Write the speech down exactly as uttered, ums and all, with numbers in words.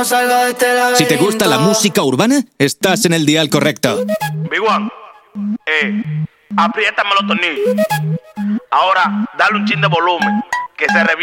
Si te gusta la música urbana, estás en el dial correcto. Big One, eh, apriétame los tornillos. Ahora, dale un chin de volumen, que se reviente.